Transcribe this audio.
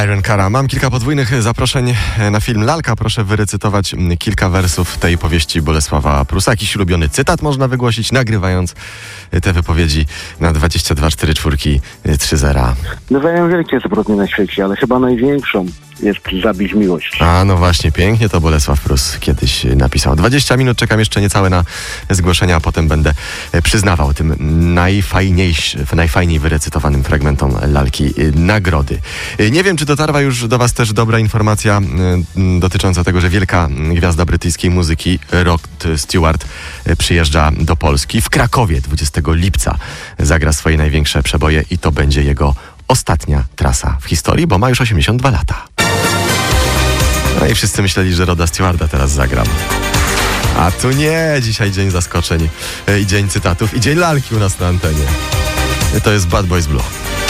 Iron Cara. Mam kilka podwójnych zaproszeń na film Lalka. Proszę wyrecytować kilka wersów tej powieści Bolesława Prusa. Jakiś ulubiony cytat można wygłosić, nagrywając te wypowiedzi na 22 44 30. Bywają wielkie zbrodnie na świecie, ale chyba największą jest zabić miłość. A no właśnie, pięknie to Bolesław Prus kiedyś napisał. 20 minut, czekam jeszcze niecałe na zgłoszenia, a potem będę przyznawał tym najfajniej wyrecytowanym fragmentom Lalki nagrody. Nie wiem, czy dotarła już do was też dobra informacja dotycząca tego, że wielka gwiazda brytyjskiej muzyki Rod Stewart przyjeżdża do Polski. W Krakowie 20 lipca zagra swoje największe przeboje i to będzie jego ostatnia trasa w historii, bo ma już 82 lata. No i wszyscy myśleli, że Roda Stewarda teraz zagram. A tu nie, dzisiaj dzień zaskoczeń i dzień cytatów i dzień lalki u nas na antenie. To jest Bad Boys Blue.